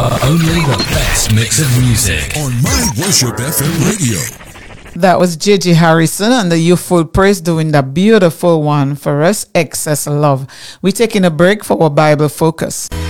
Only the best mix of music on My Worship FM Radio. That was J.J. Harrison and the Youthful Praise doing that beautiful one for us, Excess Love. We're taking a break for our Bible Focus.